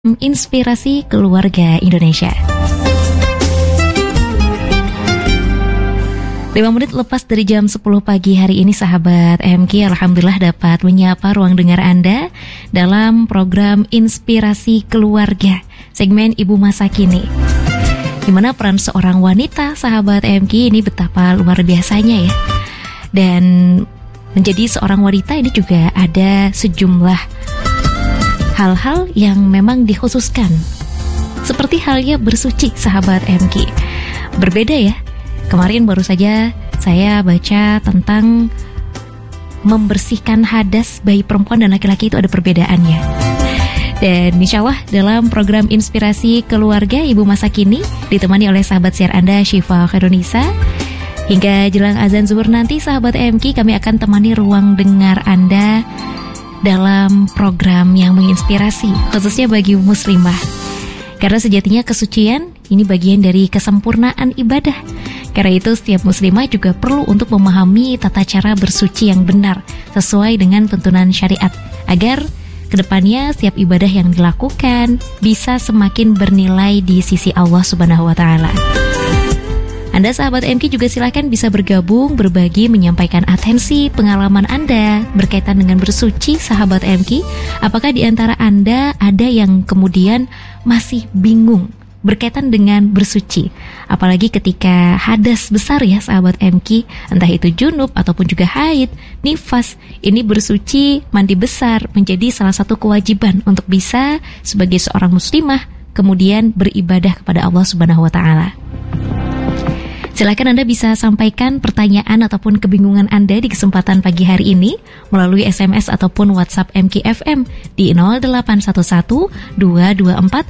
Inspirasi Keluarga Indonesia. 5 menit lepas dari jam 10 pagi hari ini, sahabat MK, alhamdulillah dapat menyapa ruang dengar Anda dalam program Inspirasi Keluarga, segmen Ibu Masa Kini. Gimana peran seorang wanita, sahabat MK, ini betapa luar biasanya ya. Dan menjadi seorang wanita ini juga ada sejumlah hal-hal yang memang dikhususkan, seperti halnya bersuci, sahabat MK. Berbeda ya. Kemarin baru saja saya baca tentang membersihkan hadas bayi perempuan dan laki-laki, itu ada perbedaannya. Dan insya Allah dalam program Inspirasi Keluarga Ibu Masa Kini ditemani oleh sahabat siar Anda Syifa Khairunisa. Hingga jelang azan zuhur nanti, sahabat MK, kami akan temani ruang dengar Anda dalam program yang menginspirasi, khususnya bagi muslimah. Karena sejatinya kesucian ini bagian dari kesempurnaan ibadah. Karena itu setiap muslimah juga perlu untuk memahami tata cara bersuci yang benar sesuai dengan tuntunan syariat, agar kedepannya setiap ibadah yang dilakukan bisa semakin bernilai di sisi Allah Subhanahu wa Ta'ala. Anda sahabat MK juga silakan bisa bergabung, berbagi, menyampaikan atensi, pengalaman Anda berkaitan dengan bersuci, sahabat MK. Apakah di antara Anda ada yang kemudian masih bingung berkaitan dengan bersuci? Apalagi ketika hadas besar ya, sahabat MK, entah itu junub ataupun juga haid, nifas. Ini bersuci, mandi besar menjadi salah satu kewajiban untuk bisa sebagai seorang muslimah kemudian beribadah kepada Allah Subhanahu wa Ta'ala. Silakan Anda bisa sampaikan pertanyaan ataupun kebingungan Anda di kesempatan pagi hari ini melalui SMS ataupun WhatsApp MKFM di 0811 224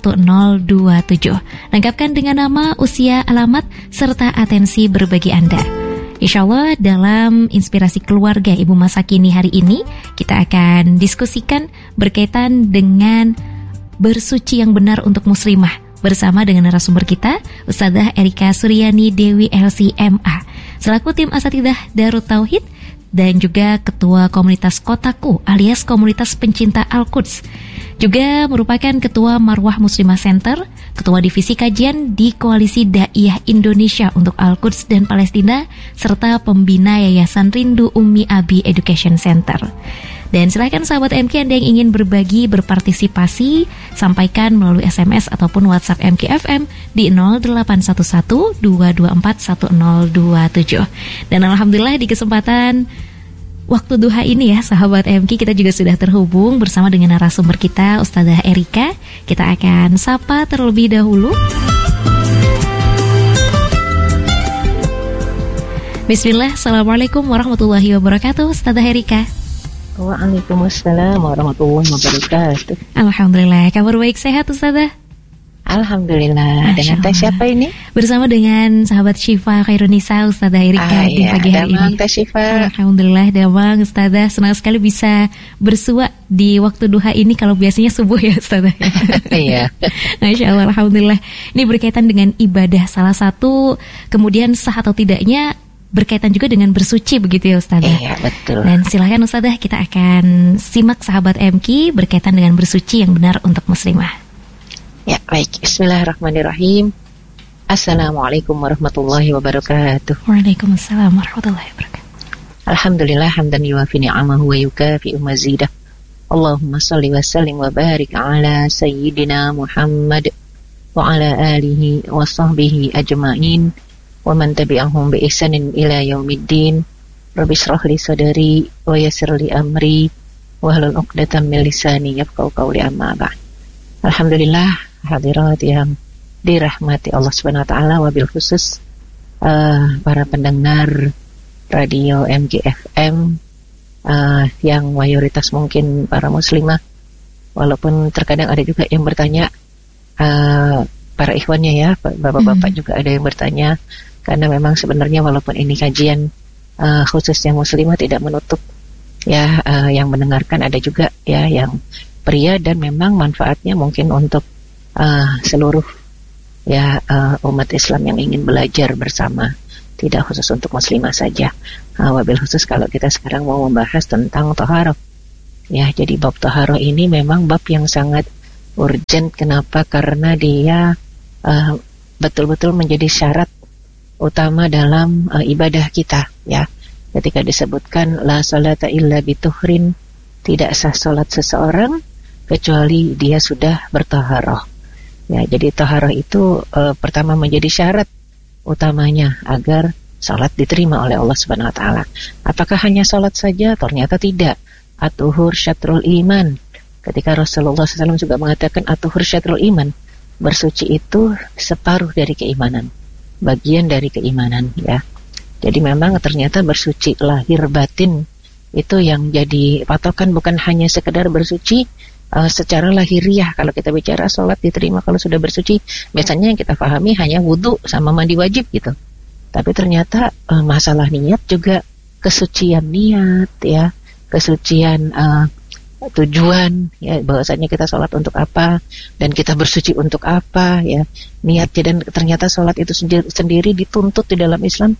1027. Lengkapkan dengan nama, usia, alamat, serta atensi berbagi Anda. Insya Allah dalam Inspirasi Keluarga Ibu Masa Kini hari ini kita akan diskusikan berkaitan dengan bersuci yang benar untuk muslimah, bersama dengan narasumber kita, Ustadzah Erika Suryani Dewi LCMA, selaku tim asatidzah Darut Tauhid dan juga Ketua Komunitas Kotaku alias Komunitas Pencinta Al-Quds. Juga merupakan Ketua Marwah Muslimah Center, Ketua Divisi Kajian di Koalisi Daiyah Indonesia untuk Al-Quds dan Palestina, serta pembina Yayasan Rindu Ummi Abi Education Center. Dan silakan sahabat MK Anda yang ingin berbagi, berpartisipasi, sampaikan melalui SMS ataupun WhatsApp MKFM di 0811 224 1027. Dan alhamdulillah di kesempatan waktu duha ini ya, sahabat MK, kita juga sudah terhubung bersama dengan narasumber kita, Ustadzah Erika. Kita akan sapa terlebih dahulu. Bismillah, Assalamualaikum warahmatullahi wabarakatuh, Ustadzah Erika. Waalaikumsalam warahmatullahi wabarakatuh. Alhamdulillah, kabar baik, sehat Ustadzah? Alhamdulillah. Dengan teh siapa ini? Bersama dengan sahabat Syifa Khairunisa, Ustadzah Erika di pagi hari ini. Teh Syifa. Alhamdulillah, damang Ustadzah, senang sekali bisa bersua di waktu duha ini, kalau biasanya subuh ya Ustadzah. Iya. Masya Allah, alhamdulillah. Ini berkaitan dengan ibadah, salah satu kemudian sah atau tidaknya berkaitan juga dengan bersuci, begitu ya Ustadzah? Iya, betul. Dan silakan Ustadzah, kita akan simak sahabat MK berkaitan dengan bersuci yang benar untuk muslimah. Ya, baik. Bismillahirrahmanirrahim. Assalamualaikum warahmatullahi wabarakatuh. Waalaikumsalam warahmatullahi wabarakatuh. Alhamdulillah hamdan yuwafi ni'amahu wa yukafi'u mazidah. Allahumma salli wa sallim wa barik ala sayyidina Muhammad wa ala alihi wa sahbihi ajma'in wa man tabi'ahum bi ihsanin ila yaumiddin. Rabbi shrah li sadri wa yassir li amri wa hlul 'uqdatam min lisani yafqahu qawli, amma ba'd. Alhamdulillah, hadirat yang dirahmati Allah Subhanahu wa Ta'ala, wabil khusus para pendengar radio MKFM yang mayoritas mungkin para muslimah, walaupun terkadang ada juga yang bertanya, para ikhwannya ya, bapak-bapak juga ada yang bertanya. Karena memang sebenarnya walaupun ini kajian khususnya muslimah, tidak menutup ya yang mendengarkan ada juga ya yang pria, dan memang manfaatnya mungkin untuk seluruh ya umat Islam yang ingin belajar bersama, tidak khusus untuk muslimah saja. Wabil khusus kalau kita sekarang mau membahas tentang taharah. Ya, jadi bab taharah ini memang bab yang sangat Urgent kenapa? Karena dia betul-betul menjadi syarat utama dalam ibadah kita, ya. Ketika disebutkan la salata illa bituhrin, tidak sah salat seseorang kecuali dia sudah bertaharah. Ya, jadi taharah itu pertama menjadi syarat utamanya agar salat diterima oleh Allah Subhanahu wa taala. Apakah hanya salat saja? Ternyata tidak. At-tuhur syatrul iman. Ketika Rasulullah SAW juga mengatakan at-tuhur syatrul iman, bersuci itu separuh dari keimanan, bagian dari keimanan, ya. Jadi memang ternyata bersuci lahir batin itu yang jadi patokan, bukan hanya sekedar bersuci secara lahiriah. Kalau kita bicara sholat diterima kalau sudah bersuci, biasanya yang kita pahami hanya wudhu sama mandi wajib gitu. Tapi ternyata masalah niat juga, kesucian niat, ya, kesucian tujuan, ya, bahwasanya kita sholat untuk apa dan kita bersuci untuk apa, ya, niatnya. Dan ternyata sholat itu sendiri dituntut di dalam Islam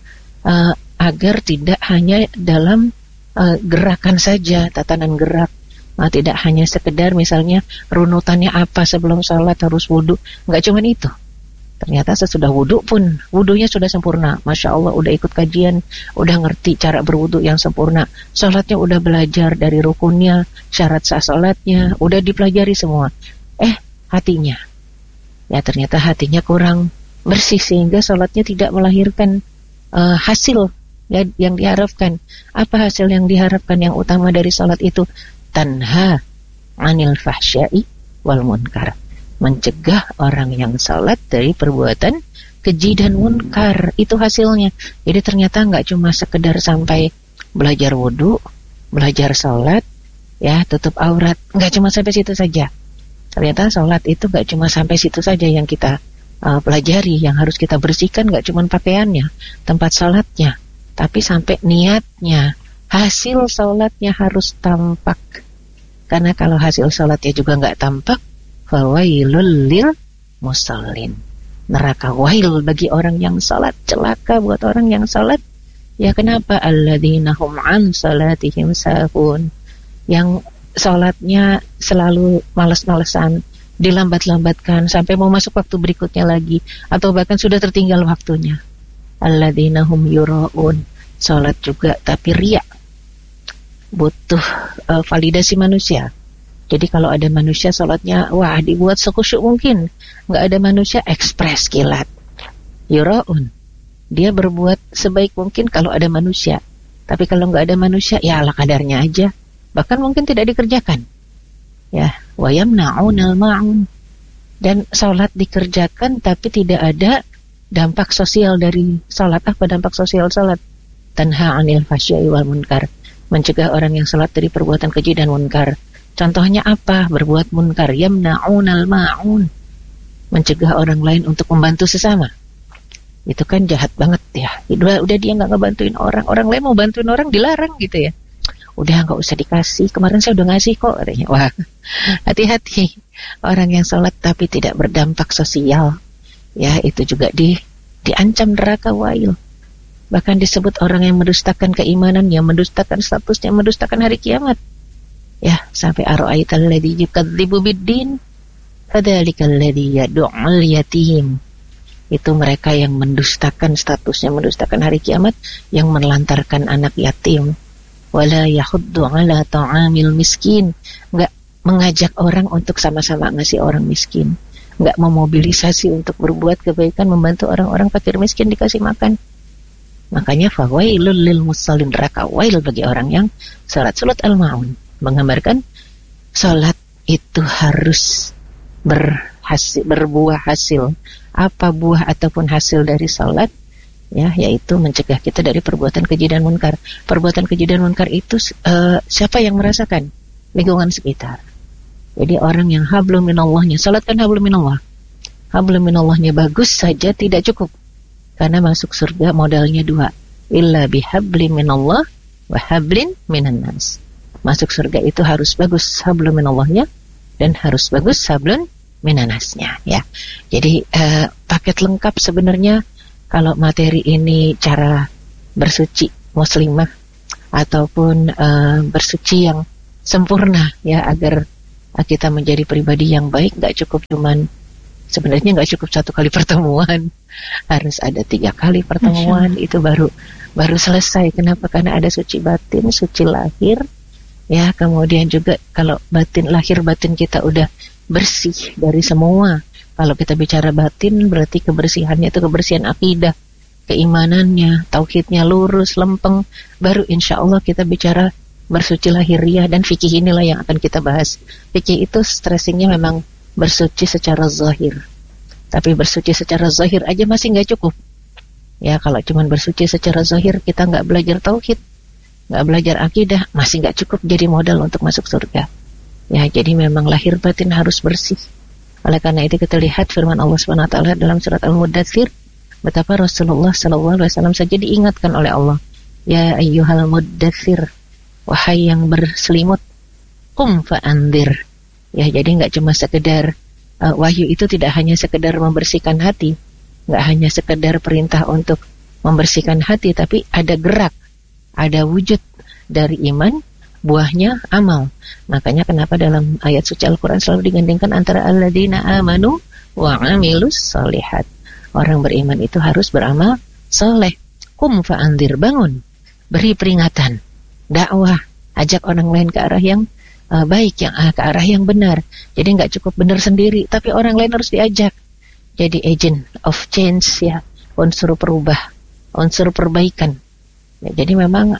agar tidak hanya dalam gerakan saja, tatanan gerak, tidak hanya sekedar misalnya runutannya apa sebelum sholat harus wudhu, nggak cuma itu. Ternyata sesudah wudhu pun, wudhunya sudah sempurna, Masya Allah, udah ikut kajian, udah ngerti cara berwudhu yang sempurna, sholatnya udah belajar dari rukunnya, syarat sah sholatnya, udah dipelajari semua. Hatinya, ya ternyata hatinya kurang bersih sehingga sholatnya tidak melahirkan hasil yang diharapkan. Apa hasil yang diharapkan? Yang utama dari sholat itu tanha anil fahsyai wal munkar, mencegah orang yang salat dari perbuatan keji dan munkar. Itu hasilnya. Jadi ternyata nggak cuma sekedar sampai belajar wudhu, belajar salat, ya, tutup aurat, nggak cuma sampai situ saja. Ternyata salat itu nggak cuma sampai situ saja yang kita pelajari. Yang harus kita bersihkan nggak cuma pakaiannya, tempat salatnya, tapi sampai niatnya. Hasil salatnya harus tampak. Karena kalau hasil salatnya juga nggak tampak, fawailul lil musallin, neraka wail bagi orang yang salat, celaka buat orang yang salat. Ya kenapa? Alladzina hum an salatihim sahun, yang salatnya selalu malas-malasan, dilambat-lambatkan sampai mau masuk waktu berikutnya lagi, atau bahkan sudah tertinggal waktunya. Alladzina hum yuraun, salat juga tapi riya, butuh validasi manusia. Jadi kalau ada manusia sholatnya, wah, dibuat sekusyuk mungkin. Nggak ada manusia, ekspres kilat. Yuraun, dia berbuat sebaik mungkin kalau ada manusia. Tapi kalau nggak ada manusia, ya ala kadarnya aja. Bahkan mungkin tidak dikerjakan. Ya, wa yamna'unal ma'un. Dan sholat dikerjakan tapi tidak ada dampak sosial dari sholat. Apa dampak sosial sholat? Tanha anil fahsya'i wal munkar, mencegah orang yang sholat dari perbuatan keji dan munkar. Contohnya apa? Berbuat munkar, yamna'unal ma'un, mencegah orang lain untuk membantu sesama. Itu kan jahat banget, ya. Udah dia nggak ngebantuin orang lain mau bantuin orang dilarang gitu, ya. Udah nggak usah dikasih, kemarin saya udah ngasih kok, katanya. Wah, hati-hati. Orang yang sholat tapi tidak berdampak sosial, ya, itu juga diancam neraka wail. Bahkan disebut orang yang mendustakan keimanan, yang mendustakan statusnya, mendustakan hari kiamat. Ya, sampai ara'aital ladzi yukadzibu biddin fadzalikal ladzi yad'ul yatim. Itu mereka yang mendustakan statusnya, mendustakan hari kiamat, yang menelantarkan anak yatim. Wala yahuddu ala ta'amil miskin, enggak mengajak orang untuk sama-sama ngasih orang miskin, enggak memobilisasi untuk berbuat kebaikan, membantu orang-orang fakir miskin dikasih makan. Makanya fawailul lil musallin, neraka wail bagi orang yang salat. Surat Al-Ma'un menggambarkan salat itu harus berbuah hasil. Apa buah ataupun hasil dari salat? Ya, yaitu mencegah kita dari perbuatan keji dan munkar. Perbuatan keji dan munkar itu siapa yang merasakan? Lingkungan sekitar. Jadi orang yang hablum minallahnya, salat kan hablum minallah. Hablum minallahnya bagus saja tidak cukup. Karena masuk surga modalnya dua. Illa bihablim minallah wa hablin minan nas. Masuk surga itu harus bagus hablum minallahnya dan harus bagus hablun minanasnya, ya. Jadi paket lengkap sebenarnya kalau materi ini cara bersuci muslimah ataupun bersuci yang sempurna, ya, agar kita menjadi pribadi yang baik sebenarnya nggak cukup 1 kali pertemuan, harus ada 3 kali pertemuan, itu baru selesai. Kenapa? Karena ada suci batin, suci lahir, ya. Kemudian juga kalau lahir batin kita udah bersih dari semua. Kalau kita bicara batin berarti kebersihannya itu kebersihan akidah, keimanannya, tauhidnya lurus, lempeng. Baru insya Allah kita bicara bersuci lahiriah, dan fikih inilah yang akan kita bahas. Fikih itu stressingnya memang bersuci secara zahir, tapi bersuci secara zahir aja masih nggak cukup. Ya, kalau cuma bersuci secara zahir kita nggak belajar tauhid, nggak belajar akidah, masih nggak cukup jadi modal untuk masuk surga. Ya, jadi memang lahir batin harus bersih. Oleh karena itu kita lihat firman Allah SWT dalam surat Al-Muddatsir, betapa Rasulullah SAW saja diingatkan oleh Allah, ya ayyuhal muddatsir, wahai yang berselimut, qum fa'andir. Ya, jadi nggak cuma sekedar wahyu itu tidak hanya sekedar membersihkan hati, nggak hanya sekedar perintah untuk membersihkan hati, tapi ada gerak, ada wujud dari iman, buahnya amal. Makanya kenapa dalam ayat suci Al-Quran selalu digandingkan antara alladzina amanu wa amilus solihat. Orang beriman itu harus beramal soleh. Qum fa'andir, bangun, beri peringatan, dakwah, ajak orang lain ke arah yang baik, yang ke arah yang benar. Jadi nggak cukup benar sendiri, tapi orang lain harus diajak. Jadi agent of change, ya, unsur perubah, unsur perbaikan. Ya, jadi memang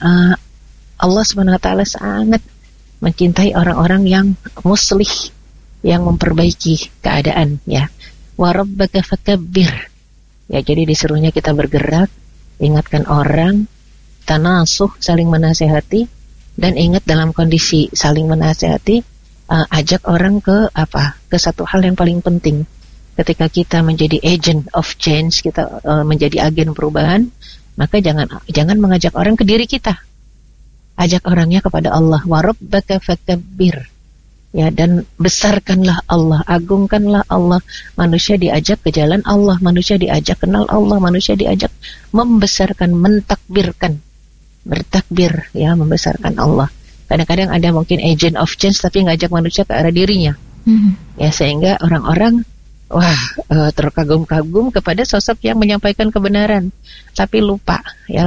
Allah SWT sangat mencintai orang-orang yang muslih, yang memperbaiki keadaan, ya. Wa rabbaka fakabbir. Ya, jadi disuruhnya kita bergerak, ingatkan orang, tanasuh, saling menasehati. Dan ingat dalam kondisi saling menasihati, ajak orang ke satu hal yang paling penting. Ketika kita menjadi agent of change, kita menjadi agen perubahan, maka jangan mengajak orang ke diri kita. Ajak orangnya kepada Allah. Wa rabbaka fakabbir. Ya, dan besarkanlah Allah, agungkanlah Allah. Manusia diajak ke jalan Allah, manusia diajak kenal Allah, manusia diajak membesarkan, mentakbirkan. Bertakbir, ya, membesarkan Allah. Kadang-kadang ada mungkin agent of change tapi ngajak manusia ke arah dirinya. Ya, sehingga orang-orang terkagum-kagum kepada sosok yang menyampaikan kebenaran, tapi lupa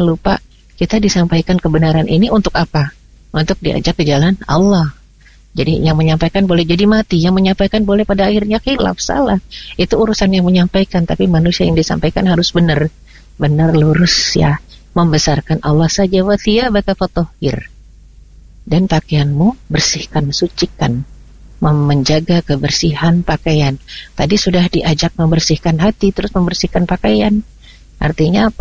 kita disampaikan kebenaran ini untuk apa? Untuk diajak ke jalan Allah. Jadi yang menyampaikan boleh jadi mati, yang menyampaikan boleh pada akhirnya khilaf, salah. Itu urusan yang menyampaikan, tapi manusia yang disampaikan harus benar lurus, ya. Membesarkan Allah saja. Wa thiyabaka fatahhir, dan pakaianmu bersihkan, sucikan, menjaga kebersihan pakaian. Tadi sudah diajak membersihkan hati, terus membersihkan pakaian. Artinya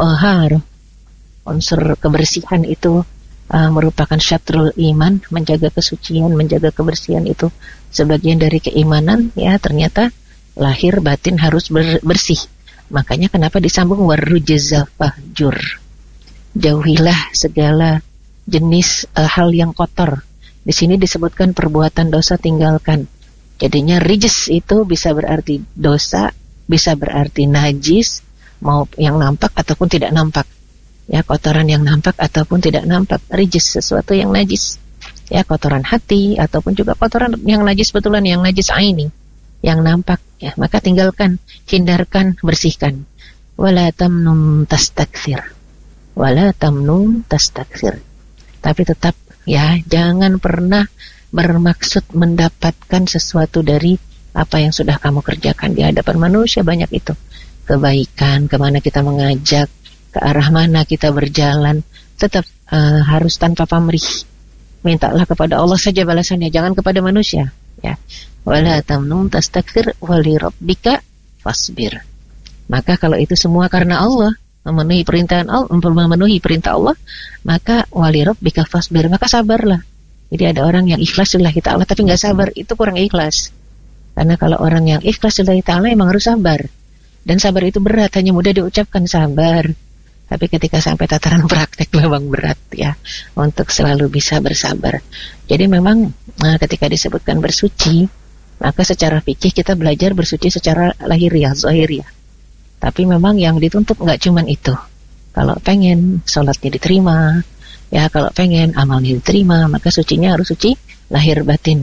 unsur kebersihan itu merupakan syatrul iman, menjaga kesucian, menjaga kebersihan itu sebagian dari keimanan, ya. Ternyata lahir batin harus bersih. Makanya kenapa disambung warrujza fahjur. Jauhilah segala jenis hal yang kotor. Di sini disebutkan perbuatan dosa tinggalkan. Jadinya rijis itu bisa berarti dosa, bisa berarti najis, mau yang nampak ataupun tidak nampak. Ya, kotoran yang nampak ataupun tidak nampak. Rijis, sesuatu yang najis. Ya, kotoran hati ataupun juga kotoran yang najis betulan, yang najis aini, yang nampak. Ya, maka tinggalkan, hindarkan, bersihkan. Wala tamnun tastakthir. Wala tamnun tastakthir. Tapi tetap, ya, jangan pernah bermaksud mendapatkan sesuatu dari apa yang sudah kamu kerjakan di hadapan manusia. Banyak itu kebaikan, kemana kita mengajak, ke arah mana kita berjalan, tetap harus tanpa pamrih. Mintalah kepada Allah saja balasannya, jangan kepada manusia, ya. Wala tamnun tastakthir wali rabbika fasbir. Maka kalau itu semua karena Allah, memenuhi perintah Allah, maka wali rabbika fasbir, maka sabarlah. Jadi ada orang yang ikhlas lillahi ta'ala tapi nggak sabar, itu kurang ikhlas. Karena kalau orang yang ikhlas lillahi ta'ala emang harus sabar. Dan sabar itu berat, hanya mudah diucapkan sabar, tapi ketika sampai tataran praktek memang berat, ya, untuk selalu bisa bersabar. Jadi memang ketika disebutkan bersuci, maka secara fikih kita belajar bersuci secara lahiriah, zahiriah. Tapi memang yang dituntut nggak cuman itu. Kalau pengen sholatnya diterima, ya, kalau pengen amalnya diterima, maka sucinya harus suci lahir batin.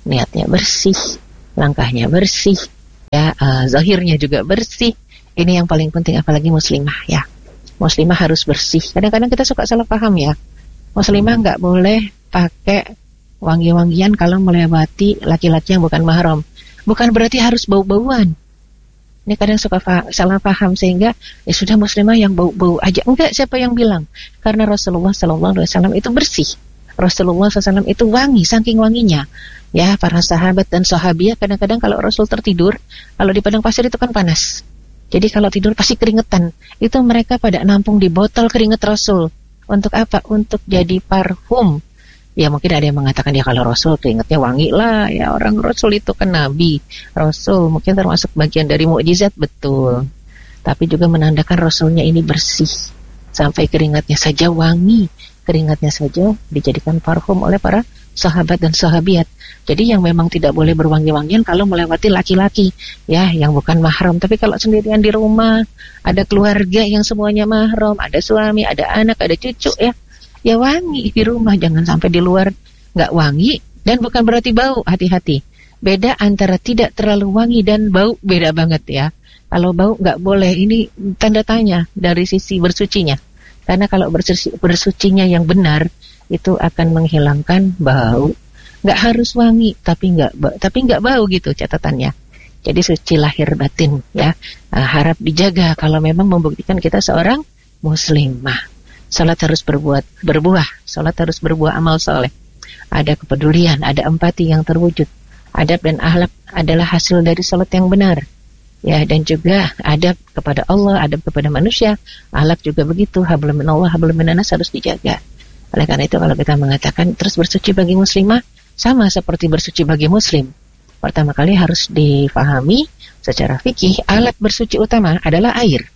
niatnya bersih, langkahnya bersih, ya, zahirnya juga bersih. Ini yang paling penting, apalagi muslimah ya. Muslimah harus bersih. Kadang-kadang kita suka salah paham ya. Muslimah nggak boleh pakai wangi-wangian kalau melewati laki-laki yang bukan mahram. Bukan berarti harus bau-bauan. Ini kadang suka salah paham sehingga ya sudah muslimah yang bau-bau aja. Enggak, siapa yang bilang? Karena Rasulullah SAW itu bersih. Rasulullah SAW itu wangi, saking wanginya. Ya, para sahabat dan sahabiah kadang-kadang kalau Rasul tertidur, kalau di padang pasir itu kan panas. Jadi kalau tidur pasti keringetan. Itu mereka pada nampung di botol keringet Rasul. Untuk apa? Untuk jadi parfum. Ya mungkin ada yang mengatakan ya kalau Rasul keringetnya wangi lah. Ya orang Rasul itu kan Nabi. Rasul mungkin termasuk bagian dari mukjizat, betul. Tapi juga menandakan Rasulnya ini bersih. Sampai keringatnya saja wangi. Keringatnya saja dijadikan parfum oleh para sahabat dan sahabiat. Jadi yang memang tidak boleh berwangi-wangian kalau melewati laki-laki, ya, yang bukan mahram. Tapi kalau sendirian di rumah, ada keluarga yang semuanya mahram, ada suami, ada anak, ada cucu, ya wangi di rumah. Jangan sampai di luar nggak wangi. Dan bukan berarti bau, hati-hati. Beda antara tidak terlalu wangi dan bau, beda banget ya. Kalau bau nggak boleh, ini tanda tanya dari sisi bersucinya. Karena kalau bersucinya yang benar, itu akan menghilangkan bau. Nggak harus wangi, tapi nggak bau gitu catatannya. Jadi suci lahir batin ya. Harap dijaga kalau memang membuktikan kita seorang muslimah. Salat harus berbuah. Salat harus berbuah amal soleh. Ada kepedulian, ada empati yang terwujud. Adab dan akhlak adalah hasil dari salat yang benar. Ya, dan juga adab kepada Allah, adab kepada manusia. Akhlak juga begitu. Hablum minallah, hablum minannas harus dijaga. Oleh karena itu kalau kita mengatakan terus bersuci bagi muslimah, sama seperti bersuci bagi muslim. Pertama kali harus difahami secara fikih, alat bersuci utama adalah air.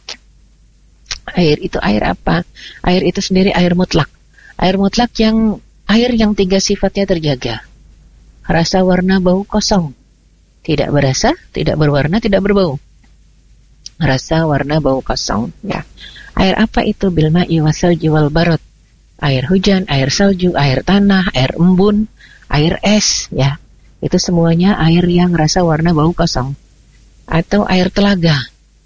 Air itu air apa? Air itu sendiri air mutlak. Air mutlak air yang 3 sifatnya terjaga. Rasa, warna, bau kosong. Tidak berasa, tidak berwarna, tidak berbau. Rasa, warna, bau kosong. Ya. Air apa itu? Bil ma'i wasalji wal barad. Air hujan, air salju, air tanah, air embun, air es, ya. Itu semuanya air yang rasa, warna, bau kosong. Atau air telaga,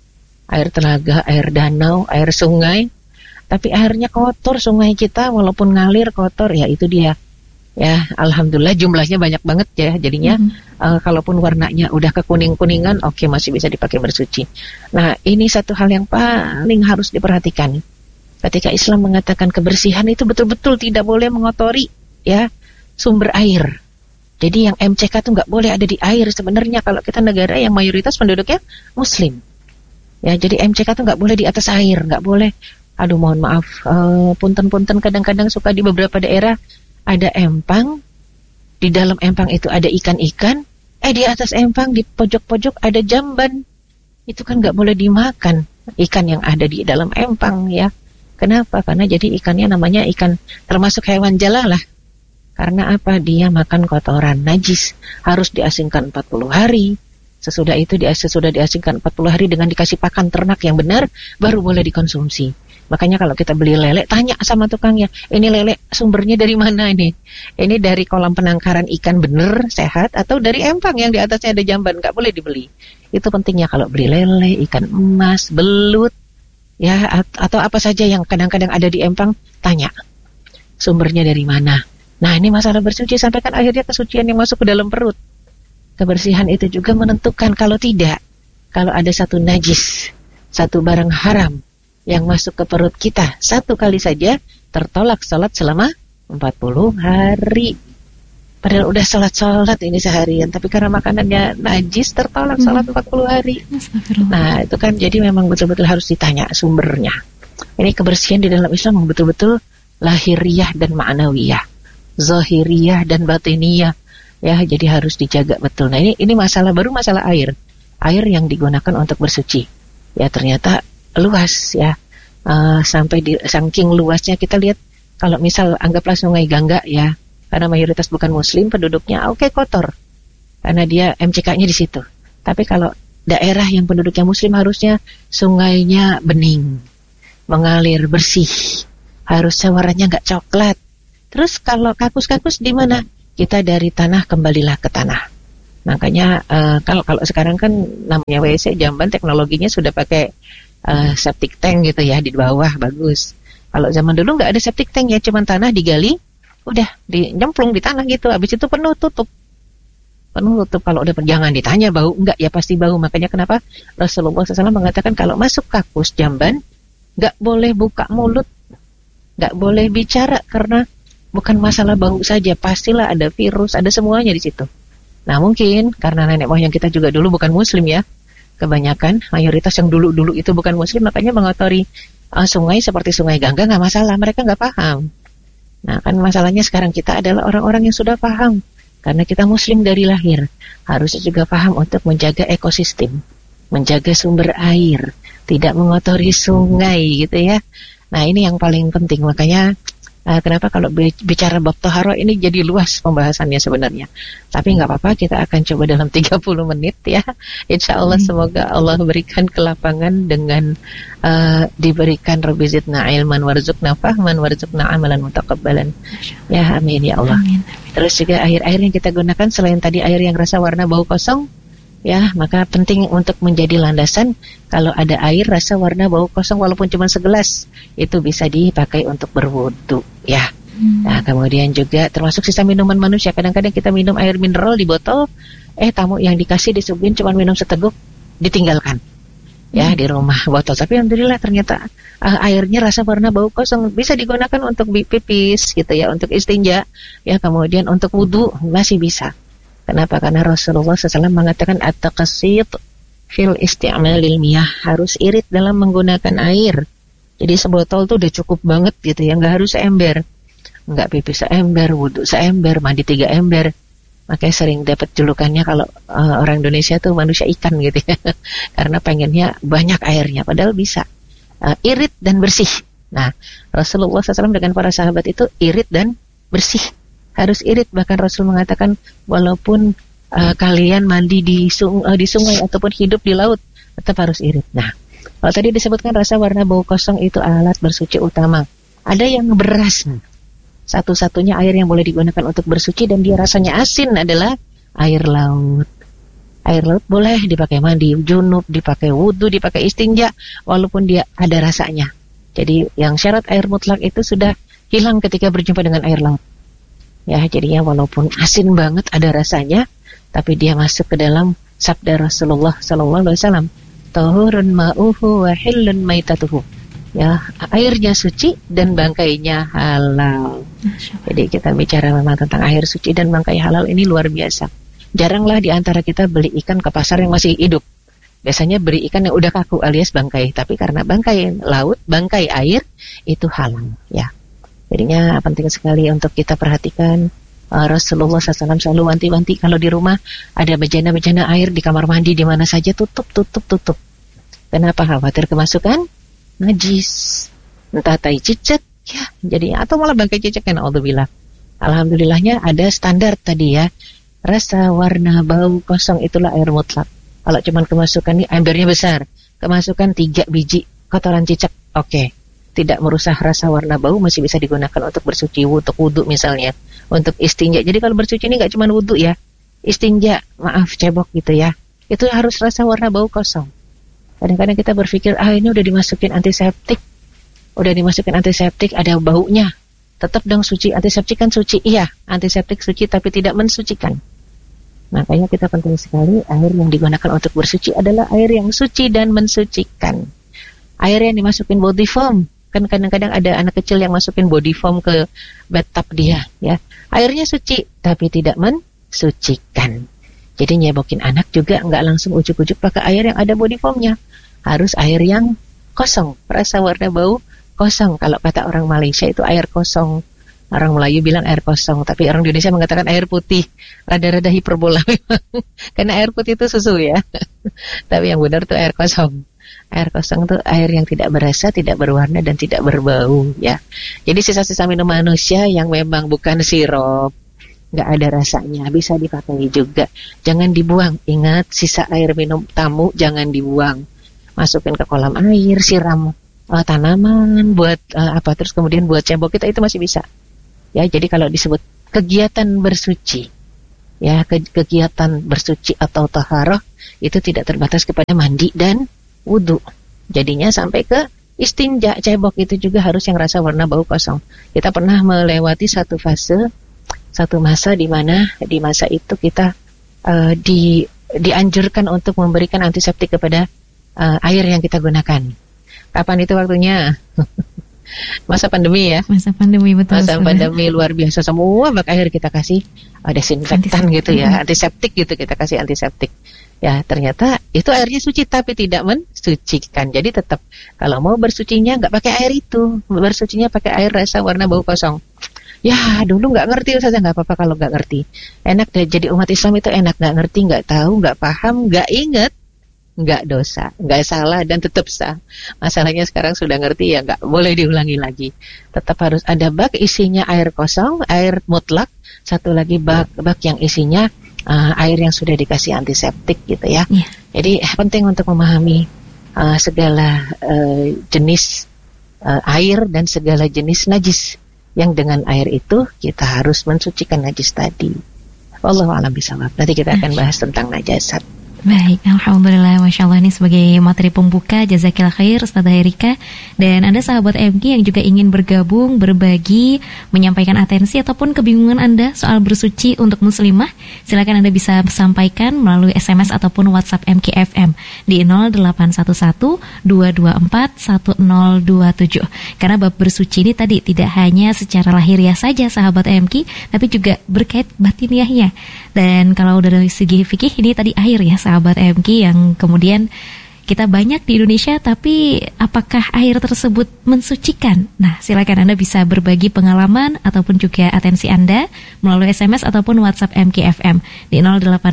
air danau, air sungai. Tapi airnya kotor, sungai kita walaupun ngalir kotor, ya itu dia. Ya, alhamdulillah jumlahnya banyak banget ya. Jadinya kalaupun warnanya udah kekuning-kuningan, oke, masih bisa dipakai bersuci. Nah, ini satu hal yang paling harus diperhatikan. Ketika Islam mengatakan kebersihan itu betul-betul tidak boleh mengotori ya sumber air. Jadi yang MCK itu nggak boleh ada di air sebenarnya kalau kita negara yang mayoritas penduduknya Muslim. Ya, jadi MCK itu nggak boleh di atas air, nggak boleh. Aduh, mohon maaf, punten-punten kadang-kadang suka di beberapa daerah ada empang, di dalam empang itu ada ikan-ikan, di atas empang di pojok-pojok ada jamban. Itu kan nggak boleh dimakan ikan yang ada di dalam empang ya. Kenapa? Karena jadi ikannya namanya ikan termasuk hewan jalalah. Karena apa? Dia makan kotoran najis. Harus diasingkan 40 hari. Sesudah diasingkan 40 hari dengan dikasih pakan ternak yang benar, baru boleh dikonsumsi. Makanya kalau kita beli lele, tanya sama tukangnya, ini lele sumbernya dari mana ini? Ini dari kolam penangkaran ikan bener, sehat, atau dari empang yang di atasnya ada jamban, nggak boleh dibeli. Itu pentingnya kalau beli lele, ikan emas, belut, ya, atau apa saja yang kadang-kadang ada di empang, tanya sumbernya dari mana. Nah, ini masalah bersuci sampai kan akhirnya kesucian yang masuk ke dalam perut. Kebersihan itu juga menentukan. Kalau tidak, kalau ada satu najis, satu barang haram yang masuk ke perut kita, satu kali saja tertolak salat selama 40 hari. Padahal udah salat ini seharian, tapi karena makanannya najis tertolak salat 40 hari. Nah, itu kan jadi memang betul-betul harus ditanya sumbernya. Ini kebersihan di dalam Islam betul-betul lahiriah dan ma'nawiyah, zahiriyah dan batiniyah. Ya, jadi harus dijaga betul. Nah, ini masalah air. Air yang digunakan untuk bersuci. Ya, ternyata luas ya. Sampai saking luasnya kita lihat kalau misal anggaplah Sungai Gangga ya. Karena mayoritas bukan muslim penduduknya, oke, kotor. Karena dia MCK-nya di situ. Tapi kalau daerah yang penduduknya muslim harusnya sungainya bening, mengalir bersih. Harusnya warnanya nggak coklat. Terus kalau kakus-kakus di mana? kita dari tanah kembalilah ke tanah. Makanya kalau sekarang kan namanya WC jamban, teknologinya sudah pakai septic tank gitu ya di bawah, bagus. Kalau zaman dulu nggak ada septic tank ya, cuman tanah digali, udah nyemplung di tanah gitu. Habis itu penuh tutup. Kalau udah jangan ditanya bau, enggak ya pasti bau. Makanya kenapa Rasulullah SAW mengatakan kalau masuk kakus jamban nggak boleh buka mulut, nggak boleh bicara, karena bukan masalah bau saja, pastilah ada virus, ada semuanya di situ. Nah mungkin karena nenek moyang kita juga dulu bukan muslim ya, kebanyakan mayoritas yang dulu itu bukan muslim, makanya mengotori sungai seperti sungai Gangga nggak masalah, mereka nggak paham. Nah kan masalahnya sekarang kita adalah orang-orang yang sudah paham, karena kita muslim dari lahir, harusnya juga paham untuk menjaga ekosistem, menjaga sumber air, tidak mengotori sungai gitu ya. Nah ini yang paling penting, makanya kenapa kalau bicara bab toharo ini jadi luas pembahasannya sebenarnya. Tapi nggak apa-apa, kita akan coba dalam 30 menit ya. Insya Allah semoga Allah berikan kelapangan dengan diberikan Rabbi zidna ilman warzuqna fahman warzuqna amalan mutaqabbalan. Ya amin ya Allah. Amin. Terus juga air-air yang kita gunakan selain tadi air yang rasa warna bau kosong, ya maka penting untuk menjadi landasan kalau ada air rasa warna bau kosong walaupun cuma segelas, itu bisa dipakai untuk berwudu ya. Nah kemudian juga termasuk sisa minuman manusia, kadang-kadang kita minum air mineral di botol, tamu yang dikasih disuguhin cuma minum seteguk, ditinggalkan ya di rumah botol, tapi alhamdulillah ternyata airnya rasa warna bau kosong, bisa digunakan untuk pipis gitu ya, untuk istinja ya, kemudian untuk wudu masih bisa. Kenapa? Karena Rasulullah SAW mengatakan at-taqasid fil isti'malil miyah, harus irit dalam menggunakan air. Jadi sebotol tuh udah cukup banget gitu ya, nggak harus seember, nggak pipis seember, wudhu seember, mandi 3 ember. Makanya sering dapat julukannya kalau orang Indonesia tuh manusia ikan gitu ya, karena pengennya banyak airnya, padahal bisa irit dan bersih. Nah Rasulullah SAW dengan para sahabat itu irit dan bersih, harus irit. Bahkan Rasul mengatakan walaupun kalian mandi di sungai ataupun hidup di laut, tetap harus irit. Nah kalau tadi disebutkan rasa warna bau kosong itu alat bersuci utama, ada yang beras. Satu-satunya air yang boleh digunakan untuk bersuci dan dia rasanya asin adalah air laut. Air laut boleh dipakai mandi junub, dipakai wudu, dipakai istinja, walaupun dia ada rasanya. Jadi yang syarat air mutlak itu sudah hilang ketika berjumpa dengan air laut. Ya, jadinya walaupun asin banget ada rasanya, tapi dia masuk ke dalam sabda Rasulullah SAW, tahurun ma'uhu wa hillun maitatuhu. Ya, airnya suci dan bangkainya halal. Jadi kita bicara memang tentang air suci dan bangkai halal ini luar biasa. Jaranglah di antara kita beli ikan ke pasar yang masih hidup. Biasanya beli ikan yang udah kaku alias bangkai, tapi karena bangkai laut, bangkai air itu halal ya. Jadinya penting sekali untuk kita perhatikan. Rasulullah SAW selalu wanti-wanti kalau di rumah ada bejana-bejana air di kamar mandi di mana saja, tutup. Kenapa? Khawatir kemasukan najis, entah tai cicak ya, jadi atau malah bangkai cicak kan, alhamdulillah. Alhamdulillahnya ada standar tadi ya, rasa warna bau kosong itulah air mutlak. Kalau cuman kemasukan nih embernya besar, kemasukan 3 biji kotoran cicak, oke. Tidak merusak rasa warna bau, masih bisa digunakan untuk bersuci, untuk wudu misalnya, untuk istinja. Jadi kalau bersuci ini nggak cuma wudu ya, istinja, cebok gitu ya, itu harus rasa warna bau kosong. Kadang-kadang kita berpikir, ini udah dimasukin antiseptik, ada baunya, tetap dong suci. Antiseptik kan suci, iya, antiseptik suci tapi tidak mensucikan. Makanya kita penting sekali air yang digunakan untuk bersuci adalah air yang suci dan mensucikan. Air yang dimasukin body foam, kan kadang-kadang ada anak kecil yang masukin body foam ke bathtub dia ya, airnya suci tapi tidak mensucikan. Jadi nyebokin anak juga nggak langsung ujuk-ujuk pakai air yang ada body foamnya, harus air yang kosong, rasa warna bau kosong. Kalau kata orang Malaysia itu air kosong, orang Melayu bilang air kosong, tapi orang Indonesia mengatakan air putih, rada-rada hiperbola karena air putih itu susu ya tapi yang benar tuh air kosong. Air kosong itu air yang tidak berasa, tidak berwarna, dan tidak berbau ya. Jadi sisa-sisa minum manusia yang memang bukan sirup, nggak ada rasanya, bisa dipakai juga. Jangan dibuang. Ingat, sisa air minum tamu jangan dibuang. Masukin ke kolam air, siram tanaman, buat terus kemudian buat cebok kita, itu masih bisa. Ya, jadi kalau disebut kegiatan bersuci. Ya, kegiatan bersuci atau taharah itu tidak terbatas kepada mandi dan wudu. Jadinya sampai ke istinja, cebok itu juga harus yang rasa warna bau kosong. Kita pernah melewati satu masa di mana di masa itu kita dianjurkan untuk memberikan antiseptik kepada air yang kita gunakan. Kapan itu waktunya? Masa pandemi ya. Masa pandemi, betul. Masa pandemi luar biasa, semua bak air kita kasih desinfektan gitu ya, antiseptik gitu, kita kasih antiseptik. Ya, ternyata itu airnya suci tapi tidak mensucikan. Jadi tetap kalau mau bersucinya nggak pakai air itu, bersucinya pakai air rasa warna bau kosong. Ya, dulu nggak ngerti, Ustazah, nggak apa-apa kalau nggak ngerti. Enak deh, jadi umat Islam itu enak, nggak ngerti, nggak tahu, nggak paham, nggak inget, nggak dosa, nggak salah dan tetap sah. Masalahnya sekarang sudah ngerti ya, nggak boleh diulangi lagi. Tetap harus ada bak isinya air kosong, air mutlak. Satu lagi bak yang isinya air yang sudah dikasih antiseptik gitu ya. Jadi penting untuk memahami segala jenis air dan segala jenis najis yang dengan air itu kita harus mensucikan najis tadi. Wallahu a'lam bishawab. Nanti kita akan bahas tentang najasat. Baik, alhamdulillah, masya Allah, ini sebagai materi pembuka, jazakillah khair Ustazah Erika. Dan Anda sahabat MG yang juga ingin bergabung, berbagi, menyampaikan atensi ataupun kebingungan Anda soal bersuci untuk muslimah, silakan Anda bisa sampaikan melalui SMS ataupun WhatsApp MKFM di 0811-224-1027. Karena bab bersuci ini tadi tidak hanya secara lahiriah saja sahabat MG, tapi juga berkait batiniahnya. Dan kalau dari segi fikih ini tadi air ya sahabat MG, yang kemudian kita banyak di Indonesia, tapi apakah air tersebut mensucikan? Nah, silakan Anda bisa berbagi pengalaman ataupun juga atensi Anda melalui SMS ataupun WhatsApp MKFM di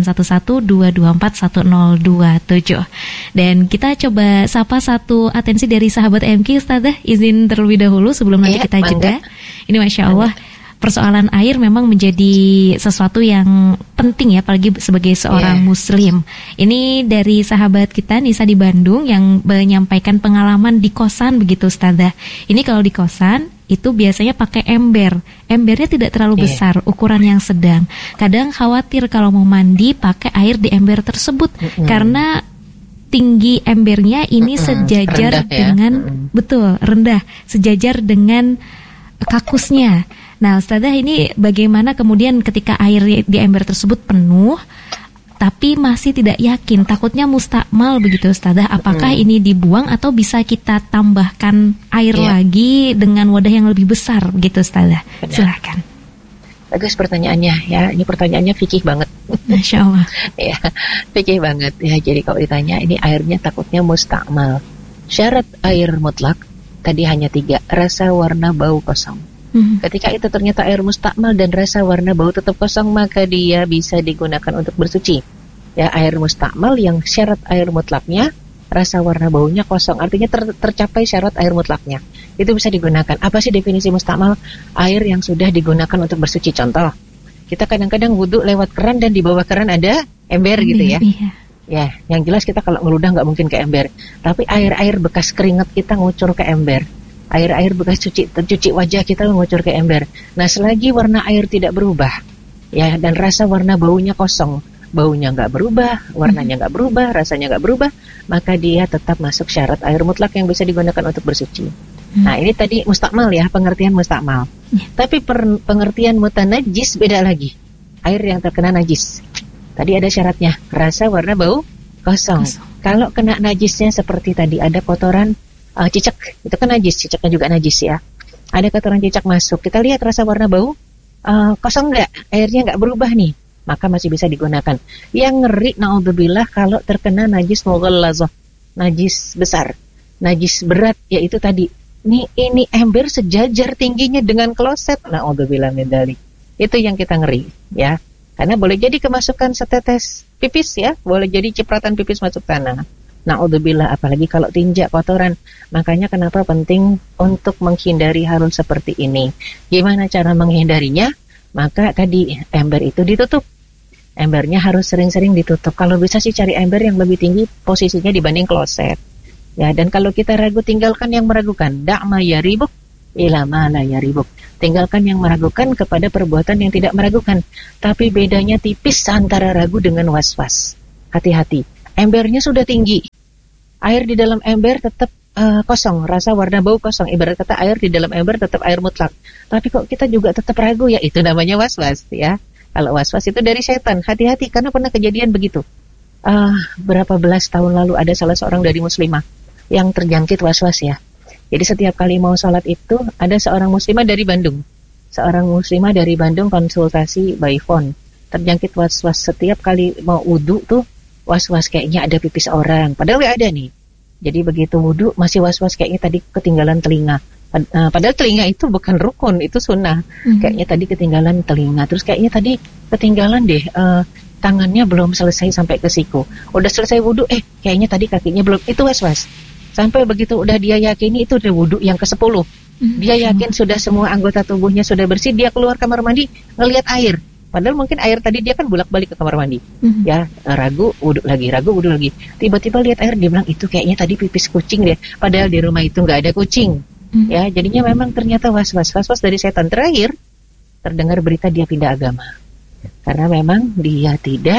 0811-224-1027. Dan kita coba sapa satu atensi dari sahabat MG, Ustazah, izin terlebih dahulu sebelum nanti kita jeda. Ini Masya Allah, persoalan air memang menjadi sesuatu yang penting ya, apalagi sebagai seorang muslim. Ini dari sahabat kita Nisa di Bandung yang menyampaikan pengalaman di kosan begitu, Ustazah. Ini kalau di kosan itu biasanya pakai ember. Embernya tidak terlalu besar, ukuran yang sedang. Kadang khawatir kalau mau mandi pakai air di ember tersebut karena tinggi embernya ini sejajar dengan betul, rendah, sejajar dengan kakusnya. Nah, Ustazah, ini bagaimana kemudian ketika air di ember tersebut penuh tapi masih tidak yakin, takutnya mustakmal begitu, Ustazah, apakah ini dibuang atau bisa kita tambahkan air lagi dengan wadah yang lebih besar begitu, Ustazah? Silakan. Bagus pertanyaannya ya, ini pertanyaannya fikih banget. Masya Allah. Ya, fikih banget ya. Jadi kalau ditanya ini airnya takutnya mustakmal, syarat air mutlak tadi hanya 3, rasa, warna, bau, kosong. Ketika itu ternyata air mustakmal dan rasa, warna, bau tetap kosong, maka dia bisa digunakan untuk bersuci. Ya, air mustakmal yang syarat air mutlaknya, rasa, warna, baunya kosong, artinya tercapai syarat air mutlaknya, itu bisa digunakan. Apa sih definisi mustakmal? Air yang sudah digunakan untuk bersuci. Contoh, kita kadang-kadang wudhu lewat keran dan di bawah keran ada ember gitu ya. Ya, yang jelas kita kalau ngeludah nggak mungkin ke ember, tapi air-air bekas keringat kita ngucur ke ember. Air-air bekas cuci wajah kita mengucur ke ember. Nah, selagi warna air tidak berubah, ya, dan rasa, warna, baunya kosong, baunya nggak berubah, warnanya nggak berubah, rasanya nggak berubah, maka dia tetap masuk syarat air mutlak yang bisa digunakan untuk bersuci. Nah, ini tadi mustakmal ya, pengertian mustakmal. Tapi pengertian mutanajis beda lagi. Air yang terkena najis. Tadi ada syaratnya, rasa, warna, bau kosong. Kalau kena najisnya seperti tadi ada kotoran cicak, itu kan najis, cicaknya juga najis ya. Ada kotoran cicak masuk, kita lihat rasa, warna, bau kosong nggak, airnya nggak berubah nih, maka masih bisa digunakan. Yang ngeri, naudzubillah, kalau terkena najis mughallazah, najis besar, najis berat, yaitu tadi ini ember sejajar tingginya dengan kloset, naudzubillah min dzalik. Itu yang kita ngeri ya, karena boleh jadi kemasukan setetes pipis ya, boleh jadi cipratan pipis masuk tanah. Na'udzubillah, apalagi kalau tinjak kotoran. Makanya kenapa penting untuk menghindari hal seperti ini. Gimana cara menghindarinya? Maka tadi ember itu ditutup. Embernya harus sering-sering ditutup. Kalau bisa sih cari ember yang lebih tinggi posisinya dibanding kloset. Ya, dan kalau kita ragu, tinggalkan yang meragukan. Da'ma yaribuk ila ma la yaribuk. Tinggalkan yang meragukan kepada perbuatan yang tidak meragukan. Tapi bedanya tipis antara ragu dengan was-was. Hati-hati. Embernya sudah tinggi. Air di dalam ember tetap kosong, rasa warna bau kosong. Ibarat kata air di dalam ember tetap air mutlak. Tapi kok kita juga tetap ragu, ya itu namanya was-was ya. Kalau was-was itu dari setan. Hati-hati karena pernah kejadian begitu. Berapa belas tahun lalu ada salah seorang dari muslimah yang terjangkit was-was ya. Jadi setiap kali mau sholat itu ada seorang muslimah dari Bandung. Seorang muslimah dari Bandung konsultasi by phone. Terjangkit was-was setiap kali mau wudu tuh was-was kayaknya ada pipis orang. Padahal gak ada nih. Jadi begitu wudu masih was-was kayaknya tadi ketinggalan telinga. Padahal telinga itu bukan rukun, itu sunnah. Kayaknya tadi ketinggalan telinga. Terus kayaknya tadi ketinggalan deh tangannya belum selesai sampai ke siku. Udah selesai wudu, kayaknya tadi kakinya belum. Itu was-was. Sampai begitu udah dia yakini itu udah wudu yang ke-10. Dia yakin sudah semua anggota tubuhnya sudah bersih, dia keluar kamar mandi ngelihat air. Padahal mungkin air tadi dia kan bolak-balik ke kamar mandi. Ya, ragu, wudu lagi. Tiba-tiba lihat air, dia bilang itu kayaknya tadi pipis kucing deh. Padahal di rumah itu nggak ada kucing. Ya, jadinya memang ternyata was-was dari setan. Terakhir terdengar berita dia pindah agama. Karena memang dia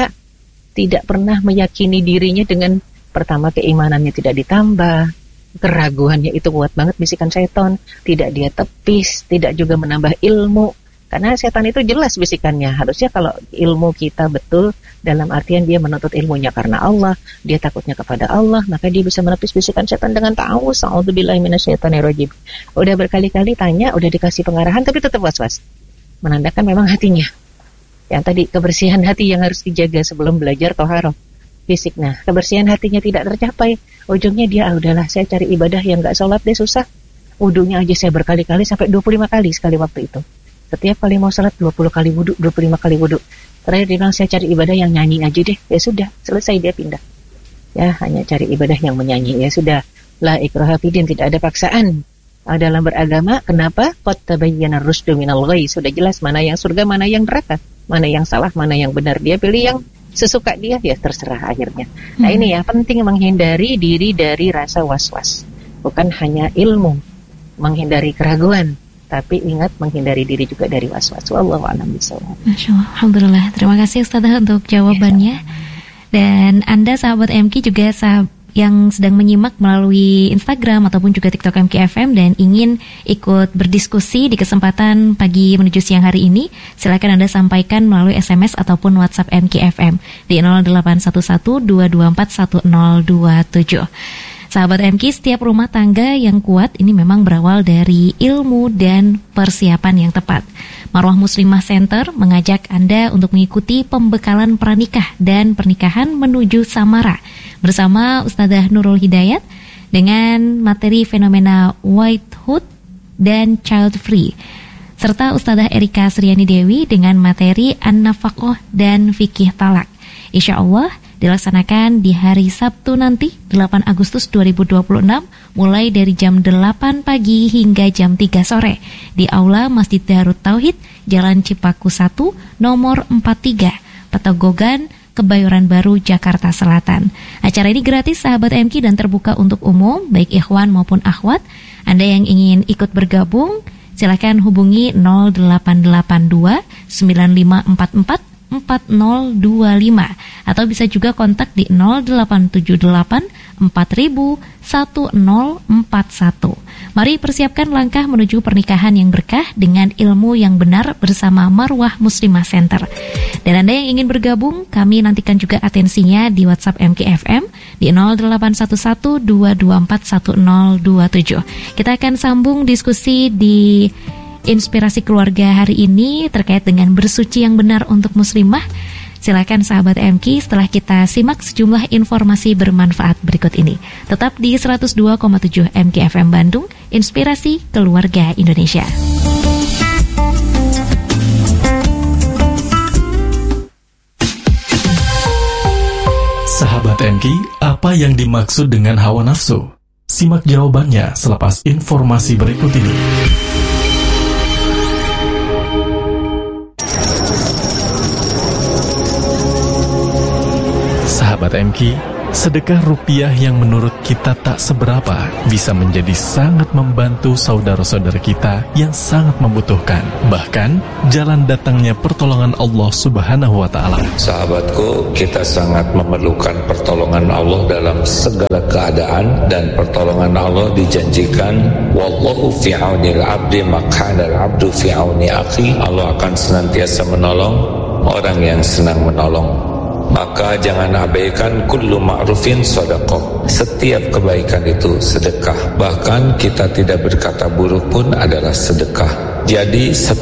tidak pernah meyakini dirinya dengan pertama keimanannya tidak ditambah, keraguannya itu kuat banget bisikan setan, tidak dia tepis, tidak juga menambah ilmu. Karena setan itu jelas bisikannya. Harusnya kalau ilmu kita betul dalam artian dia menuntut ilmunya karena Allah, dia takutnya kepada Allah, maka dia bisa menepis bisikan setan dengan ta'awuz. A'udzubillahi minasyaitonirrajim. Udah berkali-kali tanya, udah dikasih pengarahan tapi tetap was-was. Menandakan memang hatinya. Yang tadi kebersihan hati yang harus dijaga sebelum belajar thaharah fisik. Nah, kebersihan hatinya tidak tercapai, ujungnya dia udahlah saya cari ibadah yang gak sholat deh, susah. Wudunya aja saya berkali-kali sampai 25 kali sekali waktu itu. Setiap kali mau sholat 20 kali wudu, 25 kali wudu. Terakhir dia bilang saya cari ibadah yang nyanyi aja deh. Ya sudah, selesai dia pindah. Ya, hanya cari ibadah yang menyanyi. Ya sudah, la ikraha fid din, tidak ada paksaan dalam beragama. Kenapa? Qad tabayyana ar-rusydu minal ghayy. Sudah jelas mana yang surga, mana yang neraka, mana yang salah, mana yang benar. Dia pilih yang sesuka dia, ya terserah akhirnya. Nah ini ya, penting menghindari diri dari rasa was-was. Bukan hanya ilmu, menghindari keraguan, tapi ingat menghindari diri juga dari was-was. Wallahu a'lam bishawab. Masya Allah, alhamdulillah. Terima kasih Ustazah untuk jawabannya. Dan Anda sahabat MK juga yang sedang menyimak melalui Instagram ataupun juga TikTok MKFM dan ingin ikut berdiskusi di kesempatan pagi menuju siang hari ini, silakan Anda sampaikan melalui SMS ataupun WhatsApp MKFM di 0811-224-1027. Sahabat MK, setiap rumah tangga yang kuat ini memang berawal dari ilmu dan persiapan yang tepat. Marwah Muslimah Center mengajak Anda untuk mengikuti pembekalan pranikah dan pernikahan menuju samara bersama Ustazah Nurul Hidayat dengan materi fenomena Whitehood dan Child Free, serta Ustazah Erika Sriani Dewi dengan materi An-Nafaqoh dan Fikih Talak. Insya Allah dilaksanakan di hari Sabtu nanti 8 Agustus 2026 mulai dari jam 8 pagi hingga jam 3 sore di Aula Masjid Darut Tauhid, Jalan Cipaku 1, nomor 43, Petogogan, Kebayoran Baru, Jakarta Selatan. Acara ini gratis sahabat MK dan terbuka untuk umum, baik ikhwan maupun akhwat. Anda yang ingin ikut bergabung, silakan hubungi 0882 9544 4025 atau bisa juga kontak di 0878 4000 1041. Mari persiapkan langkah menuju pernikahan yang berkah dengan ilmu yang benar bersama Marwah Muslimah Center. Dan Anda yang ingin bergabung, kami nantikan juga atensinya di WhatsApp MKFM di 0811 224 1027. Kita akan sambung diskusi di Inspirasi Keluarga hari ini terkait dengan bersuci yang benar untuk muslimah. Silakan sahabat MK setelah kita simak sejumlah informasi bermanfaat berikut ini. Tetap di 102,7 MK FM Bandung, Inspirasi Keluarga Indonesia. Sahabat MK, apa yang dimaksud dengan hawa nafsu? Simak jawabannya selepas informasi berikut ini. Sahabat MK, Sedekah rupiah yang menurut kita tak seberapa bisa menjadi sangat membantu saudara-saudara kita yang sangat membutuhkan. Bahkan, jalan datangnya pertolongan Allah Subhanahu wa Ta'ala. Sahabatku, kita sangat memerlukan pertolongan Allah dalam segala keadaan, dan pertolongan Allah dijanjikan, wallahu fi aunil abdi maq'anal abdu fi auni akhi. Allah akan senantiasa menolong orang yang senang menolong. Maka jangan abaikan kullu ma'rufin shadaqah. Setiap kebaikan itu sedekah. Bahkan kita tidak berkata buruk pun adalah sedekah. Jadi